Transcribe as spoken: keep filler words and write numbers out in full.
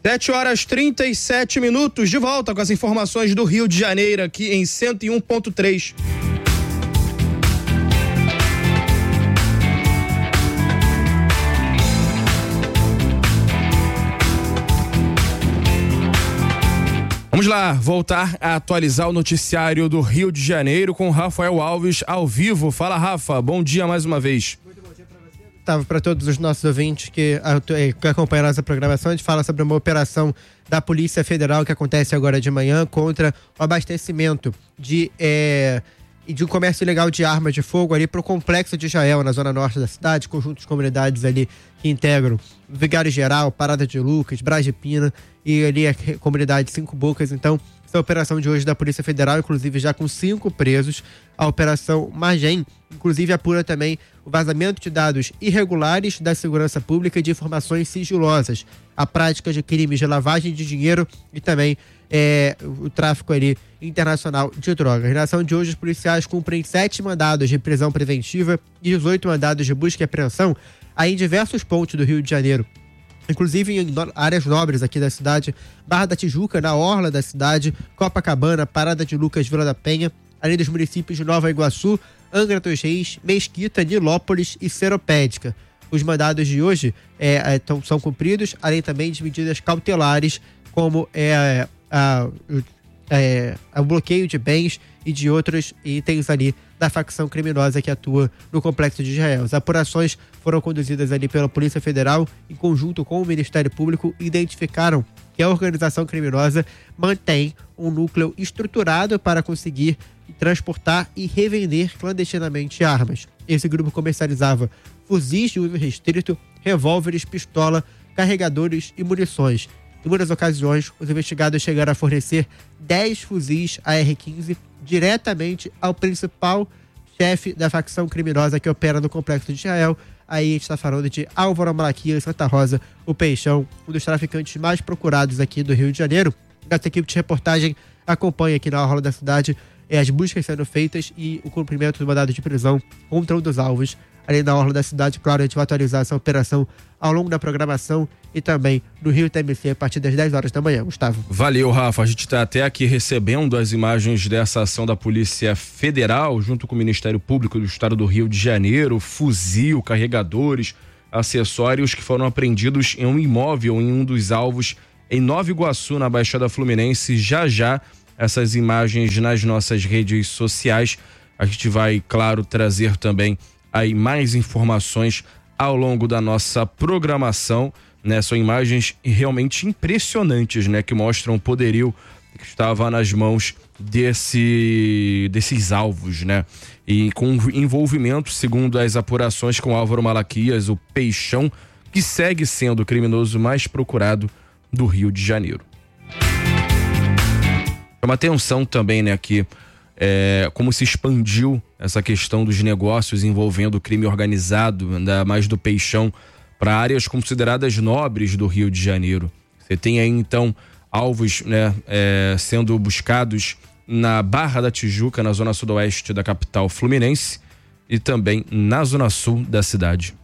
sete horas e trinta e sete minutos, de volta com as informações do Rio de Janeiro aqui em cento e um ponto três. Vamos lá, voltar a atualizar o noticiário do Rio de Janeiro com Rafael Alves ao vivo. Fala, Rafa, bom dia mais uma vez. Muito bom dia para você, Gustavo, para todos os nossos ouvintes que, que acompanham a nossa programação. A gente fala sobre uma operação da Polícia Federal que acontece agora de manhã contra o abastecimento de, é, de um comércio ilegal de armas de fogo ali para o Complexo de Israel, na zona norte da cidade, conjunto de comunidades ali que integram Vigário Geral, Parada de Lucas, Brás de Pina e ali a comunidade Cinco Bocas. Então, essa operação de hoje da Polícia Federal, inclusive já com cinco presos, a Operação Magem, inclusive apura também o vazamento de dados irregulares da segurança pública e de informações sigilosas, a prática de crimes de lavagem de dinheiro e também é, o tráfico ali internacional de drogas. Na ação de hoje, os policiais cumprem sete mandados de prisão preventiva e dezoito mandados de busca e apreensão aí em diversos pontos do Rio de Janeiro, inclusive em áreas nobres aqui da cidade, Barra da Tijuca, na orla da cidade, Copacabana, Parada de Lucas, Vila da Penha, além dos municípios de Nova Iguaçu, Angra dos Reis, Mesquita, Nilópolis e Seropédica. Os mandados de hoje é, é, tão, são cumpridos, além também de medidas cautelares, como é, a, é, o bloqueio de bens e de outros itens ali da facção criminosa que atua no Complexo de Israel. As apurações foram conduzidas ali pela Polícia Federal, em conjunto com o Ministério Público, e identificaram que a organização criminosa mantém um núcleo estruturado para conseguir transportar e revender clandestinamente armas. Esse grupo comercializava fuzis de uso restrito, revólveres, pistola, carregadores e munições. Em muitas ocasiões, os investigados chegaram a fornecer dez fuzis A R quinze diretamente ao principal chefe da facção criminosa que opera no Complexo de Israel. Aí a gente está falando de Álvaro Malaquias Santa Rosa, o Peixão, um dos traficantes mais procurados aqui do Rio de Janeiro. Nossa equipe de reportagem acompanha aqui na orla da cidade as buscas sendo feitas e o cumprimento do mandado de prisão contra um dos alvos ali na orla da cidade. Claro, a gente vai atualizar essa operação ao longo da programação e também no Rio T M C a partir das dez horas da manhã, Gustavo. Valeu, Rafa. A gente está até aqui recebendo as imagens dessa ação da Polícia Federal, junto com o Ministério Público do Estado do Rio de Janeiro, fuzil, carregadores, acessórios que foram apreendidos em um imóvel em um dos alvos em Nova Iguaçu, na Baixada Fluminense. Já já essas imagens nas nossas redes sociais. A gente vai, claro, trazer também aí mais informações ao longo da nossa programação, né? São imagens realmente impressionantes, né? Que mostram o poderio que estava nas mãos desse, desses alvos, né? E com envolvimento, segundo as apurações, com Álvaro Malaquias, o Peixão, que segue sendo o criminoso mais procurado do Rio de Janeiro. Chama atenção também, né, aqui, é, como se expandiu essa questão dos negócios envolvendo o crime organizado, ainda mais do Peixão, para áreas consideradas nobres do Rio de Janeiro. Você tem aí, então, alvos, né, é, sendo buscados na Barra da Tijuca, na zona sudoeste da capital fluminense, e também na zona sul da cidade.